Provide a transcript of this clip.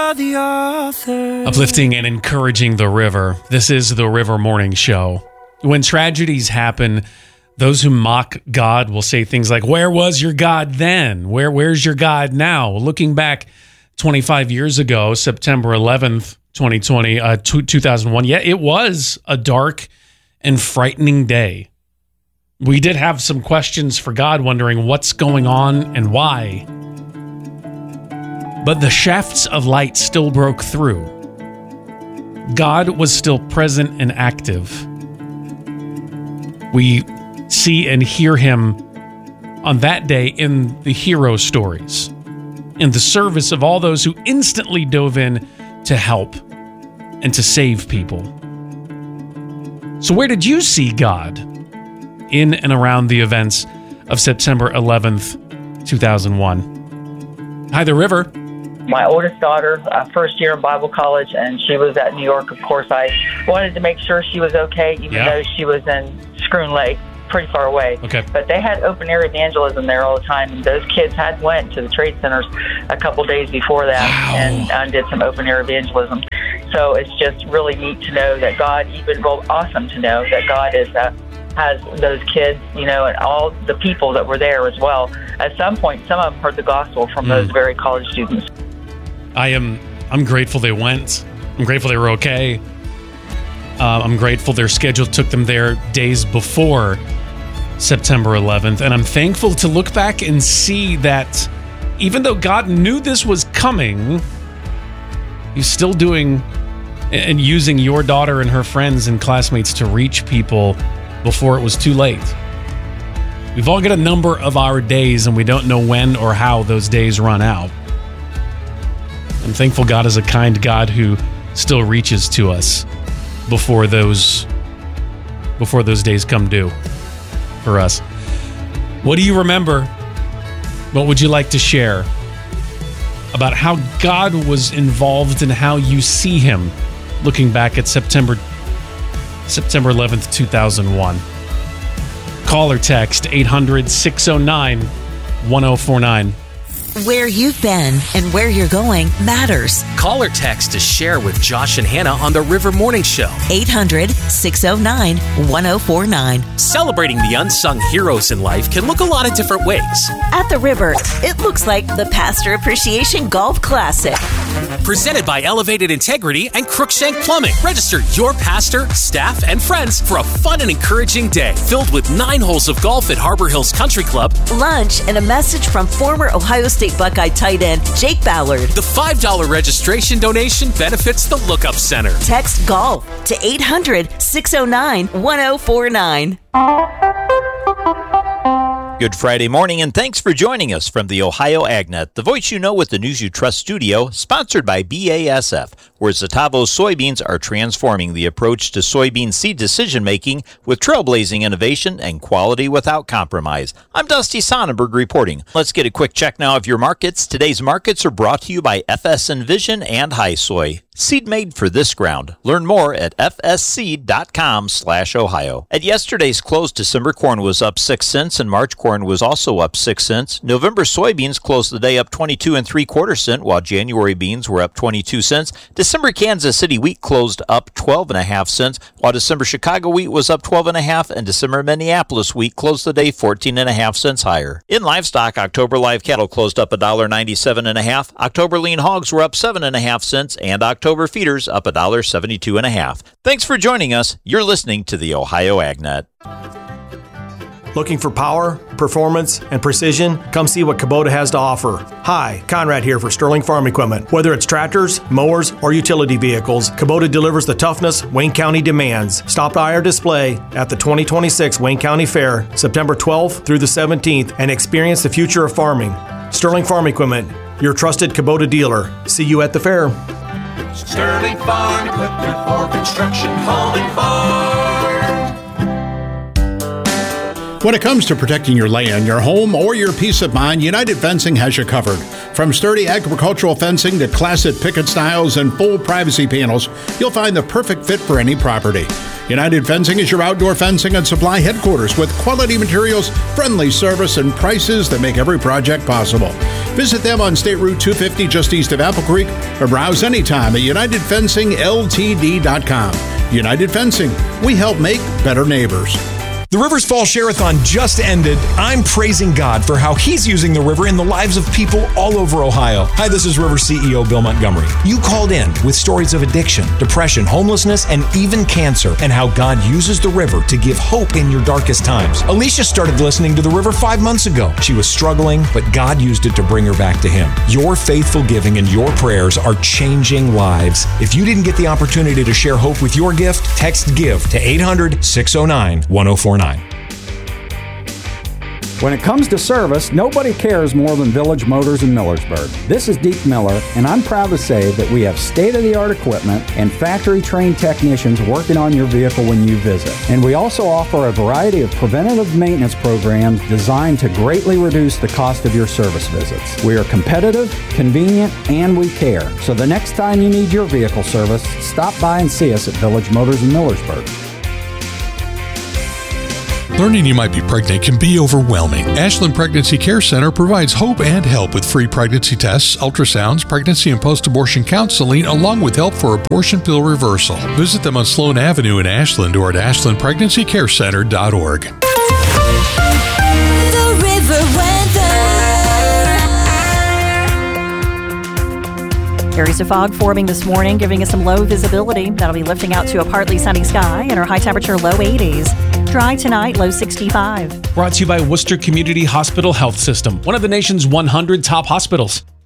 are the author. Uplifting and encouraging the river. This is the River Morning Show. When tragedies happen, those who mock God will say things like, where was your God then? Where's your God now? Looking back 25 years ago, September 11th, 2001, yeah, it was a dark and frightening day. We did have some questions for God, wondering what's going on and why. But the shafts of light still broke through. God was still present and active. We see and hear him on that day in the hero stories, in the service of all those who instantly dove in to help and to save people. So where did you see God in and around the events of September 11th, 2001? Hi, The River. My oldest daughter, first year in Bible college, and she was at New York. Of course, I wanted to make sure she was okay, even though she was in Schroon Lake, pretty far away. Okay. But they had open-air evangelism there all the time, and those kids had went to the trade centers a couple days before that and did some open-air evangelism. So it's just really neat to know that God, awesome to know that God has those kids, and all the people that were there as well. At some point, some of them heard the gospel from those very college students. I'm grateful they went. I'm grateful they were okay. I'm grateful their schedule took them there days before September 11th. And I'm thankful to look back and see that even though God knew this was coming, he's still doing and using your daughter and her friends and classmates to reach people before it was too late. We've all got a number of our days, and we don't know when or how those days run out. I'm thankful God is a kind God who still reaches to us before those days come due for us. What do you remember? What would you like to share about how God was involved and how you see him looking back at September 11th, 2001? Call or text 800-609-1049. Where you've been and where you're going matters. Call or text to share with Josh and Hannah on the River Morning Show. 800-609-1049. Celebrating the unsung heroes in life can look a lot of different ways. At the River, it looks like the Pastor Appreciation Golf Classic. Presented by Elevated Integrity and Crookshank Plumbing. Register your pastor, staff, and friends for a fun and encouraging day filled with 9 holes of golf at Harbor Hills Country Club, lunch, and a message from former Ohio State Buckeye tight end Jake Ballard. The $5 registration donation benefits the Lookup Center. Text GOLF to 800-609-1049. Good Friday morning, and thanks for joining us from the Ohio AgNet, the voice you know with the news you trust studio, sponsored by BASF, where Zetavo soybeans are transforming the approach to soybean seed decision-making with trailblazing innovation and quality without compromise. I'm Dusty Sonnenberg reporting. Let's get a quick check now of your markets. Today's markets are brought to you by FS Envision and High Soy. Seed made for this ground. Learn more at fsseed.com/Ohio. At yesterday's close, December corn was up 6 cents and March corn was also up 6 cents. November soybeans closed the day up 22 3/4 cents, while January beans were up 22 cents. December Kansas City wheat closed up 12.5 cents, while December Chicago wheat was up 12.5, and December Minneapolis wheat closed the day 14.5 cents higher. In livestock, October live cattle closed up $1.97.5. October lean hogs were up 7.5 cents, and October feeders up $1.72.5. Thanks for joining us. You're listening to the Ohio AgNet. Looking for power, performance, and precision? Come see what Kubota has to offer. Hi, Conrad here for Sterling Farm Equipment. Whether it's tractors, mowers, or utility vehicles, Kubota delivers the toughness Wayne County demands. Stop by our display at the 2026 Wayne County Fair, September 12th through the 17th, and experience the future of farming. Sterling Farm Equipment, your trusted Kubota dealer. See you at the fair. Sterling Farm Equipment for construction, home, and farm. When it comes to protecting your land, your home, or your peace of mind, United Fencing has you covered. From sturdy agricultural fencing to classic picket styles and full privacy panels, you'll find the perfect fit for any property. United Fencing is your outdoor fencing and supply headquarters with quality materials, friendly service, and prices that make every project possible. Visit them on State Route 250 just east of Apple Creek or browse anytime at UnitedFencingLTD.com. United Fencing, we help make better neighbors. The Rivers Fall Share-a-thon just ended. I'm praising God for how He's using the river in the lives of people all over Ohio. Hi, this is River CEO Bill Montgomery. You called in with stories of addiction, depression, homelessness, and even cancer, and how God uses the river to give hope in your darkest times. Alicia started listening to the river 5 months ago. She was struggling, but God used it to bring her back to Him. Your faithful giving and your prayers are changing lives. If you didn't get the opportunity to share hope with your gift, text GIVE to 800-609-1049. When it comes to service, nobody cares more than Village Motors in Millersburg. This is Deke Miller, and I'm proud to say that we have state-of-the-art equipment and factory-trained technicians working on your vehicle when you visit. And we also offer a variety of preventative maintenance programs designed to greatly reduce the cost of your service visits. We are competitive, convenient, and we care. So the next time you need your vehicle service, stop by and see us at Village Motors in Millersburg. Learning you might be pregnant can be overwhelming. Ashland Pregnancy Care Center provides hope and help with free pregnancy tests, ultrasounds, pregnancy and post-abortion counseling, along with help for abortion pill reversal. Visit them on Sloan Avenue in Ashland or at ashlandpregnancycarecenter.org. The River weather. Areas of fog forming this morning, giving us some low visibility. That'll be lifting out to a partly sunny sky and our high temperature low 80s. Dry tonight, low 65. Brought to you by Worcester Community Hospital Health System, one of the nation's 100 top hospitals.